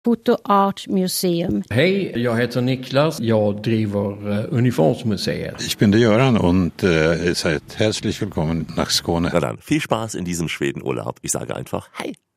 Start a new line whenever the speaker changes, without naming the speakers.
Photo Art Museum.
Hej, jag heter Niklas. Jag driver Uniformsmuseet.
Ich bin der Göran und seid herzlich willkommen nach Skåne.
Na dann, viel Spaß in diesem Schwedenurlaub. Ich sage einfach, hey.